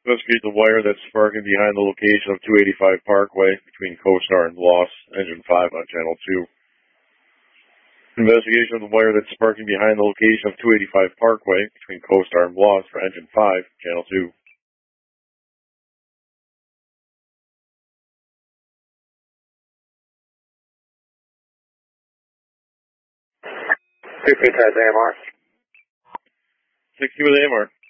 Investigate the wire that's sparking behind the location of 285 Parkway between CoStar and Bloss, engine 5 on channel 2. Investigation of the wire that's sparking behind the location of 285 Parkway between CoStar and Bloss for engine 5, channel 2. 2 feet past AMR. 60 with AMR.